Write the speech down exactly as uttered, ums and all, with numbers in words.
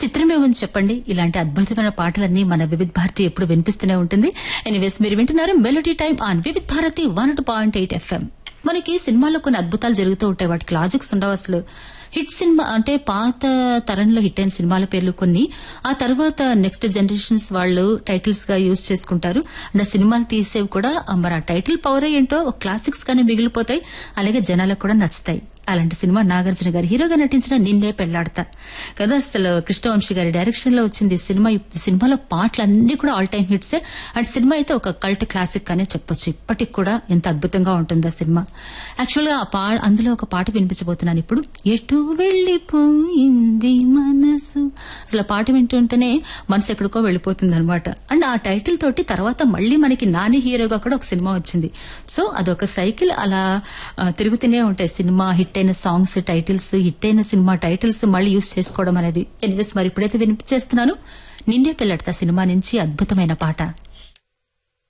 చిత్రమే ఉంది చెప్పండి. ఇలాంటి అద్భుతమైన పాటలన్నీ మన వివిధ్ భారతి ఎప్పుడు వినిపిస్తూనే ఉంటుంది. ఎనీవేస్, మీరు వింటున్నారు melody time on Vividh Bharati one point eight FM. మనకి సినిమాల్లో కొన్ని అద్భుతాలు జరుగుతూ ఉంటాయి, వాటికి లాజిక్స్ ఉండవు అసలు. హిట్ సినిమా అంటే పాత తరంలో హిట్ అయిన సినిమాల పేర్లు కొన్ని, ఆ తర్వాత నెక్స్ట్ జనరేషన్స్ వాళ్ళు టైటిల్స్ గా యూజ్ చేసుకుంటారు. అండ్ ఆ సినిమాలు తీసేవి కూడా మరి ఆ టైటిల్ పవర్ ఏంటో క్లాసిక్స్ గానే మిగిలిపోతాయి, అలాగే జనాలకు కూడా నచ్చుతాయి. అలాంటి సినిమా నాగార్జున గారు హీరోగా నటించిన నిన్నే పెళ్లాడతా కదా. అసలు కృష్ణవంశీ గారి డైరెక్షన్ లో వచ్చింది సినిమా. ఈ సినిమాలో పాటలు అన్ని కూడా ఆల్ టైమ్ హిట్సే. అండ్ సినిమా అయితే ఒక కల్ట్ క్లాసిక్ అనే చెప్పొచ్చు. ఇప్పటికి కూడా ఎంత అద్భుతంగా ఉంటుంది ఆ సినిమా. యాక్చువల్ గా ఆ పా అందులో ఒక పాట వినిపించబోతున్నాను ఇప్పుడు. ఎటు వెళ్లిపోయింది మనసు. అసలు ఆ పాట వింటుంటేనే మనసు ఎక్కడికో వెళ్లిపోతుంది అనమాట. అండ్ ఆ టైటిల్ తోటి తర్వాత మళ్ళీ మనకి నాని హీరోగా కూడా ఒక సినిమా వచ్చింది. సో అదొక సైకిల్ అలా తిరుగుతూనే ఉంటాయి. సినిమా హిట్ అయిన సాంగ్స్ టైటిల్స్, హిట్ అయిన సినిమా టైటిల్స్ మళ్ళీ యూజ్ చేసుకోవడం అనేది. ఎనివేస్, మరి ఇప్పుడైతే వినిపించేస్తున్నాను నిన్నే పెళ్లాడతా సినిమా నుంచి అద్భుతమైన పాట.